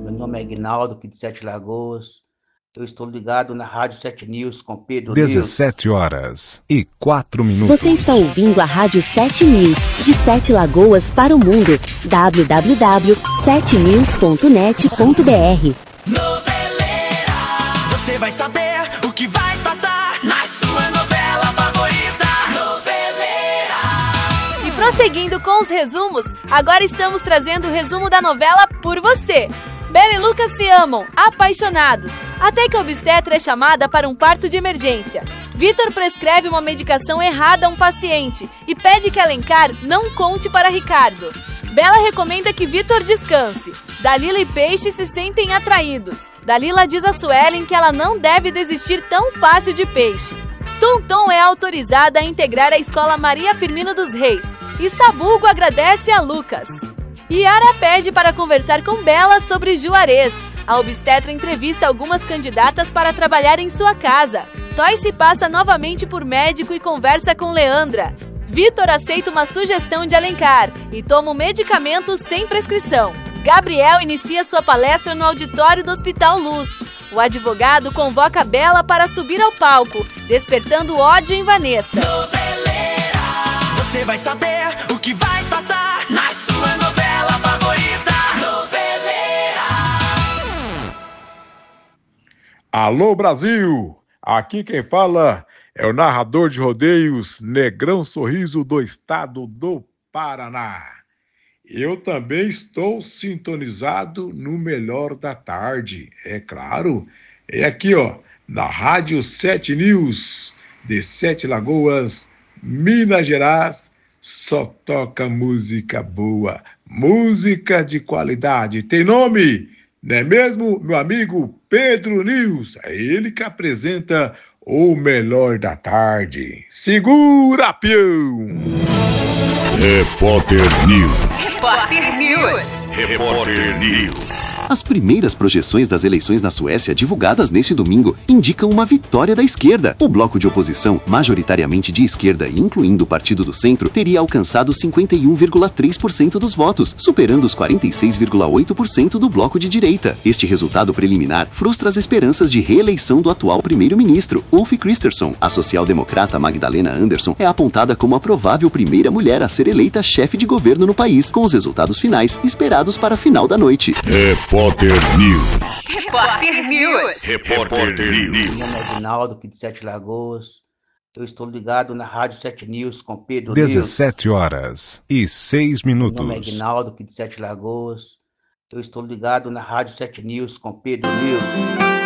Meu nome é Aguinaldo, aqui de Sete Lagoas. Eu estou ligado na Rádio 7 News com Pedro 17 horas e 4 minutos. Você está ouvindo a Rádio 7 News, de Sete Lagoas para o mundo. www.7news.net.br. Noveleira, você vai saber o que vai passar na sua novela favorita. Noveleira. E prosseguindo com os resumos, agora estamos trazendo o resumo da novela Por Você. Bela e Lucas se amam, apaixonados, até que a obstetra é chamada para um parto de emergência. Vitor prescreve uma medicação errada a um paciente e pede que Alencar não conte para Ricardo. Bela recomenda que Vitor descanse. Dalila e Peixe se sentem atraídos. Dalila diz a Suelen que ela não deve desistir tão fácil de Peixe. Tonton é autorizada a integrar a escola Maria Firmino dos Reis e Sabugo agradece a Lucas. Yara pede para conversar com Bela sobre Juarez. A obstetra entrevista algumas candidatas para trabalhar em sua casa. Toy se passa novamente por médico e conversa com Leandra. Vitor aceita uma sugestão de Alencar e toma um medicamento sem prescrição. Gabriel inicia sua palestra no auditório do Hospital Luz. O advogado convoca Bela para subir ao palco, despertando ódio em Vanessa. Noveleira, você vai saber o que vai passar na sua novela favorita. Noveleira. Alô, Brasil! Aqui quem fala é o narrador de rodeios Negrão Sorriso do estado do Paraná. Eu também estou sintonizado no Melhor da Tarde, é claro. É aqui, na Rádio 7 News, de Sete Lagoas, Minas Gerais. Só toca música boa, música de qualidade. Tem nome, não é mesmo, meu amigo Pedro News? É ele que apresenta o Melhor da Tarde. Segura, peão! Repórter News. Repórter News. Repórter News. As primeiras projeções das eleições na Suécia, divulgadas neste domingo, indicam uma vitória da esquerda. O bloco de oposição, majoritariamente de esquerda e incluindo o Partido do Centro, teria alcançado 51,3% dos votos, superando os 46,8% do bloco de direita. Este resultado preliminar frustra as esperanças de reeleição do atual primeiro-ministro, Ulf Kristersson. A social-democrata Magdalena Andersson é apontada como a provável primeira mulher a ser eleita chefe de governo no país, com os resultados finais esperados para a final da noite. Repórter News. Repórter News. Repórter Meu nome é News. Aguinaldo, aqui de Sete Lagoas. Eu estou ligado na Rádio 7 News com Pedro News. 17 horas e 6 Meu nome é minutos. Aguinaldo, aqui de Sete Lagoas. Eu estou ligado na Rádio 7 News com Pedro News.